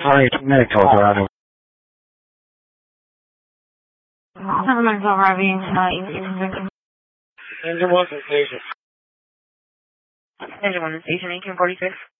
Sorry, medical arrival. Medical arriving Engine 1 station. Engine 1 station, 1846.